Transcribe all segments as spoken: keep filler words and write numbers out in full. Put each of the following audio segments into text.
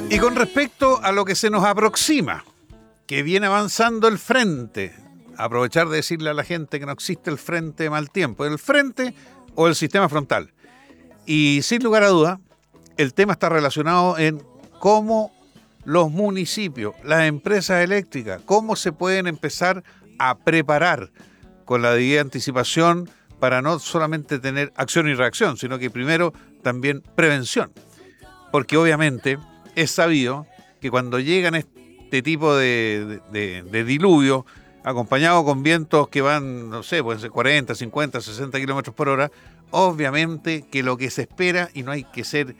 Y con respecto a lo que se nos aproxima, que viene avanzando el frente, aprovechar de decirle a la gente que no existe el frente de mal tiempo, el frente o el sistema frontal. Y sin lugar a duda, el tema está relacionado en cómo los municipios, las empresas eléctricas, cómo se pueden empezar a preparar con la debida anticipación para no solamente tener acción y reacción, sino que primero también prevención. Porque obviamente es sabido que cuando llegan este tipo de, de, de diluvio, acompañado con vientos que van, no sé, pueden ser cuarenta, cincuenta, sesenta kilómetros por hora, obviamente que lo que se espera, y no hay que ser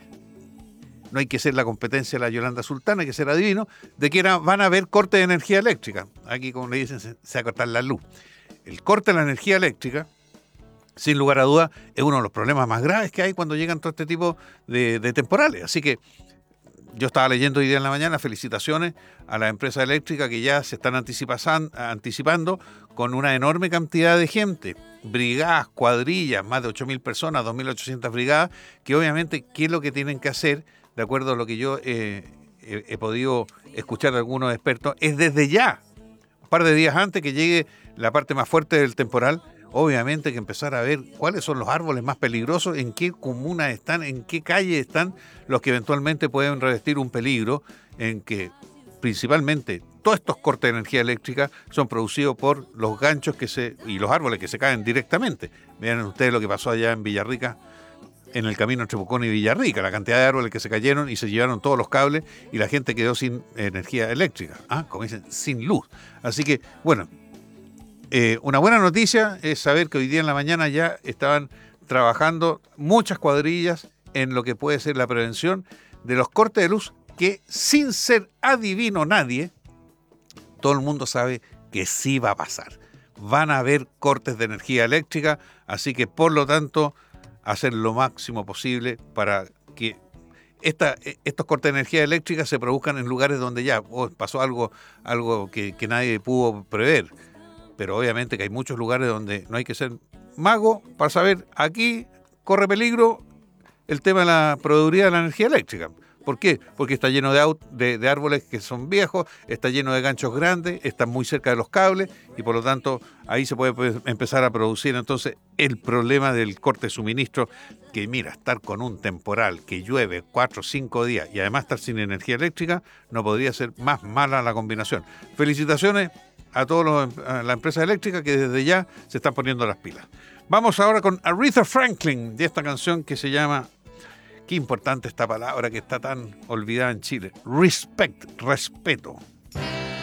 no hay que ser la competencia de la Yolanda Sultana, hay que ser adivino, de que era, van a haber cortes de energía eléctrica. Aquí, como le dicen, se, se va a cortar la luz. El corte de la energía eléctrica, sin lugar a dudas, es uno de los problemas más graves que hay cuando llegan todo este tipo de, de temporales. Así que yo estaba leyendo hoy día en la mañana, felicitaciones a las empresas eléctricas que ya se están anticipando con una enorme cantidad de gente, brigadas, cuadrillas, más de ocho mil personas, dos mil ochocientas brigadas, que obviamente, ¿qué es lo que tienen que hacer? De acuerdo a lo que yo eh, he, he podido escuchar de algunos expertos, es desde ya, un par de días antes que llegue la parte más fuerte del temporal, obviamente que empezar a ver cuáles son los árboles más peligrosos, en qué comunas están, en qué calles están los que eventualmente pueden revestir un peligro, en que principalmente todos estos cortes de energía eléctrica son producidos por los ganchos que se y los árboles que se caen directamente. Vean ustedes lo que pasó allá en Villarrica, en el camino entre Pucón y Villarrica, la cantidad de árboles que se cayeron y se llevaron todos los cables y la gente quedó sin energía eléctrica, ¿ah? Como dicen, sin luz. Así que, bueno, eh, una buena noticia es saber que hoy día en la mañana ya estaban trabajando muchas cuadrillas en lo que puede ser la prevención de los cortes de luz que, sin ser adivino nadie, todo el mundo sabe que sí va a pasar. Van a haber cortes de energía eléctrica, así que por lo tanto hacer lo máximo posible para que esta, estos cortes de energía eléctrica se produzcan en lugares donde ya oh, pasó algo, algo que, que nadie pudo prever. Pero obviamente que hay muchos lugares donde no hay que ser mago para saber, aquí corre peligro el tema de la proveeduría de la energía eléctrica. ¿Por qué? Porque está lleno de, aut- de, de árboles que son viejos, está lleno de ganchos grandes, está muy cerca de los cables y por lo tanto ahí se puede pues, empezar a producir entonces el problema del corte de suministro, que mira, estar con un temporal que llueve cuatro o cinco días y además estar sin energía eléctrica no podría ser más mala la combinación. Felicitaciones a todas las empresas eléctricas que desde ya se están poniendo las pilas. Vamos ahora con Aretha Franklin de esta canción que se llama... Qué importante esta palabra que está tan olvidada en Chile. Respect, respeto.